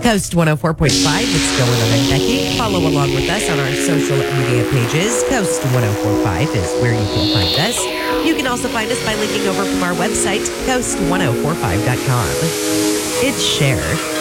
Coast 104.5, it's going on in Becky. Follow along with us on our social media pages. Coast 104.5 is where you can find us. You can also find us by linking over from our website, coast1045.com. It's Cher.